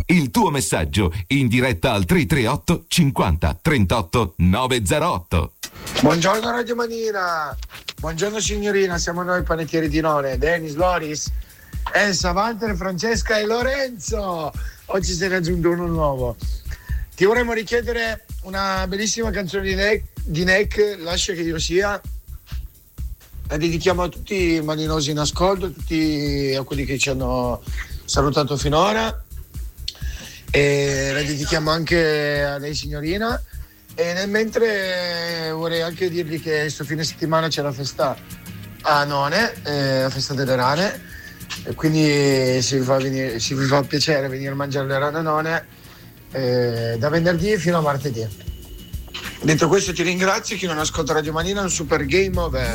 il tuo messaggio in diretta al 338 50 38 908. Buongiorno Radio Manina, buongiorno signorina, siamo noi panettieri di None, Denis, Loris, Elsa, Walter, Francesca e Lorenzo. Oggi se ne è aggiunto uno nuovo. Ti vorremmo richiedere una bellissima canzone di Neck, Lascia che io sia. La dedichiamo a tutti i maninosi in ascolto, a quelli che ci hanno salutato finora, e la dedichiamo anche a lei signorina. E nel mentre vorrei anche dirvi che questo fine settimana c'è la festa a None, la festa delle rane, e quindi se vi fa piacere venire a mangiare le rane a None, da venerdì fino a martedì. Detto questo ti ringrazio, chi non ascolta Radio Manina, un super game over.